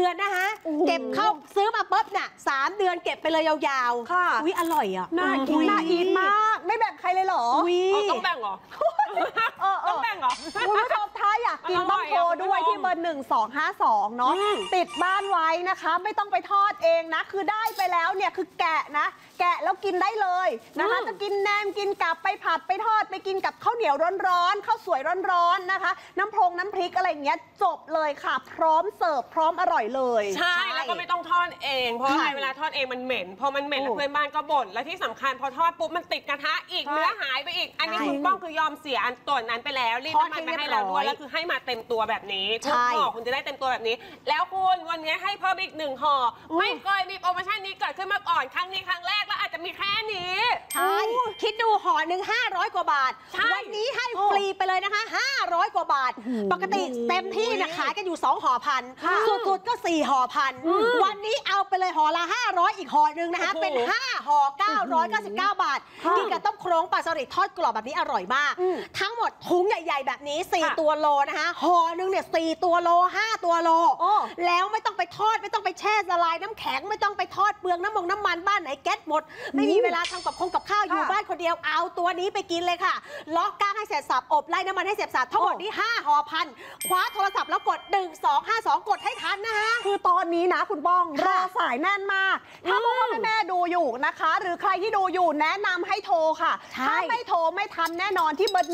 ดือนนะคะเก็บเข้าซื้อมาปุ๊บเนี่ย3 เดือนเก็บไปเลยยาวๆค่ะอุ๊ยอร่อยอ่ะน่ากินน่าอีทมากไม่แบ่งใครเลยเหรอต้องแบ่งเหรอต้องแบ่งเหรอคุณผู้ชมถ้าอยากกินต้องโทรด้วยที่เบอร์1252เนาะติดบ้านไว้นะคะไม่ต้องไปทอดเองนะคือได้ไปแล้วเนี่ยคือแกะนะแกะแล้วกินได้เลยนะคะจะกินแหนมกินกับไปผัดไปทอดไปกินกับข้าวเหนียวร้อนๆข้าวสวยร้อนๆนะคะน้ำพริกอะไรอย่างเงี้ยจบเลยค่ะพร้อมเสิร์ฟพร้อมอร่อยเลยใช่แล้วก็ไม่ต้องทอดเองเพราะเวลาทอดเองมันเหม็นพอมันเหม็นแล้วเพื่อนบ้านก็บ่นและที่สำคัญพอทอดปุ๊บมันติดกระทะอีกเนื้อหายไปอีกอันนี้คุณป้องคือยอมเสียอันตัวนั้นไปแล้วรีดน้ำมันมาให้เราด้วยแล้วคือให้มาเต็มตัวแบบนี้ทุกห่อคุณจะได้เต็มตัวแบบนี้แล้วคุณวันนี้ให้เพิ่มอีก1 ห่อไม่เคยมีโปรโมชั่นนี้เกิดขึ้นมาก่อนครั้งนี้ครั้งแรกแล้วอาจจะมีแค่นี้ใช่คิดดูห่อหนึ่ง500 กว่าบาทวันนี้ให้ฟรีไปเลยนะคะ500 กว่าบาทปกติเต็มที่นะขายกันอยู่2 ห่อพันสุดๆก็4 ห่อพันวันนี้เอาไปเลยห่อละ500อีกห่อหนึ่งนะคะเป็น5 ห่อ999 บาทกินกับต้มโครงปลาสลิดทอดกรอบแบบนี้อร่อยมากทั้งหมดถุงใหญ่ๆแบบนี้4 ตัวโลนะคะห่อหนึ่งเนี่ย4 ตัวโล5 ตัวโลแล้วไม่ต้องไปทอดไม่ต้องไปแช่ละลายน้ำแข็งไม่ต้องไปทอดเปลืองน้ำมันบ้านไหนแก๊สหมดไม่มีเวลาทำกับข้าวอยู่บ้านคนเดียวเอาตัวนี้ไปกินเลยค่ะล็อกก้างให้เสร็จสับอบไล่น้ำมันให้เสร็จสับทั้งหมดนี้5 ห่อพันคว้าโทรศัพท์แล้วกด1252กดให้ทันนะคะคือตอนนี้นะคุณป้องรอสายแน่นมากถ้าพ่อแม่ดูอยู่นะคะหรือใครที่ดูอยู่แนะนำให้โทรค่ะถ้าไม่โทรไม่ทันแน่นอนที่เบอร์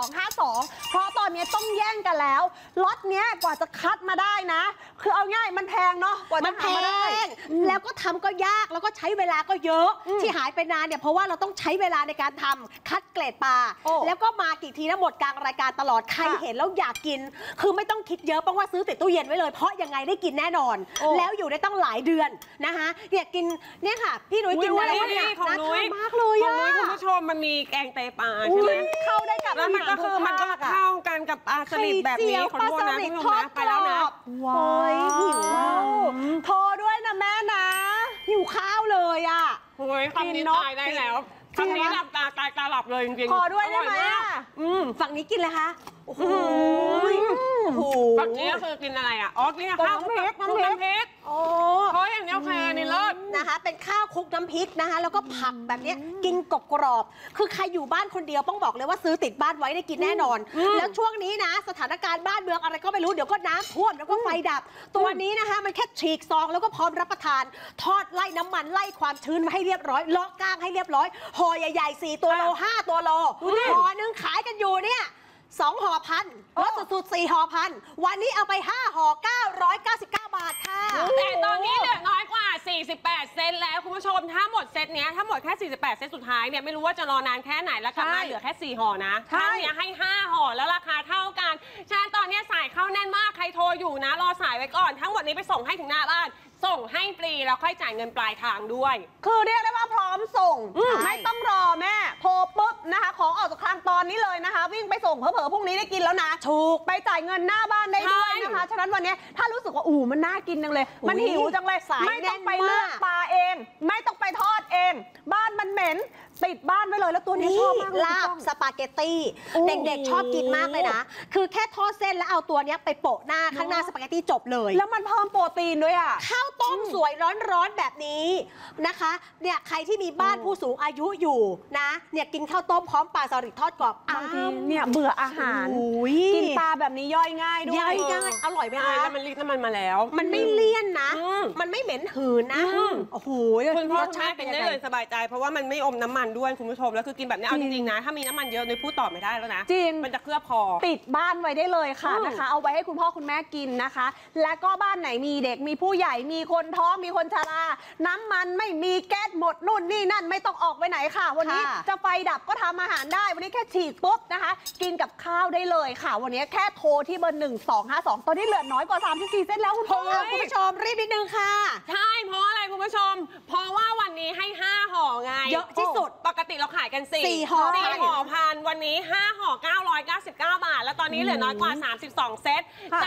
1252เพราะตอนนี้ต้องแย่งกันแล้วล็อตเนี้ยกว่าจะคัดมาได้นะคือเอาง่ายมันแพงเนาะกว่าจะหามาได้แล้วก็ทำก็ยากแล้วก็ใช้เวลาก็เยอะที่หายไปนานเนี่ยเพราะว่าเราต้องใช้เวลาในการทำคัดเกรดปลาแล้วก็มากี่ทีนะหมดกลางรายการตลอดใครเห็นแล้วอยากกินคือไม่ต้องคิดเยอะเพราะว่าซื้อติดตู้เย็นไว้เลยเพราะยังไงได้กินแน่นอนแล้วอยู่ได้ตั้งหลายเดือนนะคะเนี่ยกินเนี่ยค่ะพี่นุ้ยกินได้แล้วเนี่ยของนุ้ยมากเลยของนุ้ยคุณผู้ชมมันมีแกงไตปลาใช่ไหมเข้าได้กับแล้วมันก็คือมันก็เข้ากันกับปลาสลิดแบบนี้ของโบนะคุณผู้ชมนะไปแล้วนะว้ายหิวโทรด้วยนะแม่นะหิวข้าวเลยอ่ะโอ้ยคำนี้ตายได้แล้วคำนี้หลับตาตายตาหลับเลยจริงๆขอด้วยได้ไหมฝั่งนี้กินเลยคะโอ้โหฝั่งนี้ก็คือกินอะไรอ่ะอ๋อกินข้าวคลุกน้ำพริกโอ้ยอย่างนี้โอเคนี่เลิศนะคะเป็นข้าวคลุกน้ำพริกนะคะแล้วก็ผักแบบนี้กินกรอบคือใครอยู่บ้านคนเดียวต้องบอกเลยว่าซื้อติดบ้านไว้ได้กินแน่นอนแล้วช่วงนี้นะสถานการณ์บ้านเมืองอะไรก็ไม่รู้เดี๋ยวก็น้ำท่วมแล้วก็ไฟดับตัวนี้นะคะมันแค่ฉีกซองแล้วก็พร้อมรับประทานทอดไล่น้ำมันไล่ความชื้นมาให้เรียบร้อยเลาะก้างให้เรียบร้อยห่อใหญ่ๆ4 ตัวโล5 ตัวโลห่อนึงขายกันอยู่เนี่ย2 ห่อพันลดสุดๆ4 ห่อพันวันนี้เอาไป5 ห่อ999 บาทค่ะแต่ตอนนี้เหลือน้อยกว่า48 เซนแล้วคุณผู้ชมถ้าหมดเซตเนี้ยถ้าหมดแค่48 เซตสุดท้ายเนี่ยไม่รู้ว่าจะรอนานแค่ไหนแล้วกลับมาเหลือแค่4 ห่อนะครั้งนี้ให้5 ห่อแล้วราคาเท่ากันฉะนั้นตอนนี้สายเข้าแน่นมากใครโทรอยู่นะรอสายไว้ก่อนทั้งหมดนี้ไปส่งให้ถึงหน้าบ้านส่งให้ฟรีแล้วค่อยจ่ายเงินปลายทางด้วยคือเรียกได้ว่าพร้อมส่งไม่ต้องรอแม่โทรปุ๊บนะคะของออกจากคลังตอนนี้เลยนะคะวิ่งไปส่งเผลอๆพรุ่งนี้ได้กินแล้วนะถูกไปจ่ายเงินหน้าบ้านได้ด้วยนะคะฉะนั้นวันนี้ถ้ารู้สึกว่ามันน่ากินจังเลยมันหิวจังเลยไม่ต้องไปเลือกปลาเองไม่ต้องไปทอดเองบ้านมันเหม็นติดบ้านไว้เลยแล้วตัวนี้ชอบมากลาบสปาเกตตี้เด็กๆชอบกินมากเลยนะคือแค่ทอดเส้นแล้วเอาตัวนี้ไปโปะหน้าข้างหน้าสปาเกตตี้จบเลยแล้วมันเพิ่มโปรตีนด้วยอ่ะข้าวต้มสวยร้อนๆแบบนี้นะคะเนี่ยใครที่มีบ้านผู้สูงอายุอยู่นะเนี่ยกินข้าวต้มพร้อมปลาสลิดทอดกรอบบางทีเนี่ยเบื่ออาหารกินปลาแบบนี้ย่อยง่ายด้วยย่อยง่ายอร่อยไหมคะแล้วมันรีดน้ำมันมาแล้วมันไม่เลี่ยนนะมันไม่เหม็นหืนนะโอ้โหคุณพ่อแม่กินได้เลยสบายใจเพราะว่ามันไม่อมน้ำมันด้วยคุณผู้ชมแล้วคือกินแบบนี้เอาจริงๆนะถ้ามีน้ำมันเยอะนุ้ยพูดต่อไม่ได้แล้วนะจริงมันจะเคลือบคอติดบ้านไว้ได้เลยค่ะนะคะเอาไว้ให้คุณพ่อคุณแม่กินนะคะและก็บ้านไหนมีเด็กมีผู้ใหญ่มีคนท้องมีคนชราน้ำมันไม่มีแก๊สหมดนู่นนี่นั่นไม่ต้องออกไปไหนค่ะวันนี้จะไฟดับก็ทำอาหารได้วันนี้แค่ฉีดปุ๊บนะคะกินกับข้าวได้เลยค่ะวันนี้แค่โทรที่เบอร์1252ตอนนี้เหลือน้อยกว่า34 เส้นแล้วคุณผู้ชมรีบนิดนึงค่ะใช่เพราะอะไรคุณผู้ชมเพราะว่าวันนี้ให้5 ห่อไงเยอะที่สุดปกติเราขายกัน4 ห่อพันวันนี้5 ห่อ999 บาทแล้วตอนนี้เหลือน้อยกว่า32 เซต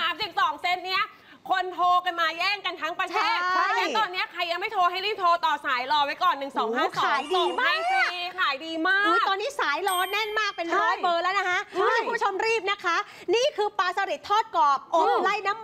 32 เซตเนี้ยคนโทรกันมาแย่งกันทั้งประเทศและตอนนี้ใครยังไม่โทรให้รีบโทรต่อสายรอไว้ก่อน1252 ขายดีมากขายดีมากตอนนี้สายรอแน่นมากเป็น100 เบอร์แล้วนะคะคุณผู้ชมรีบนะคะนี่คือปลาสลิดทอดกรอบอบไล่น้ำ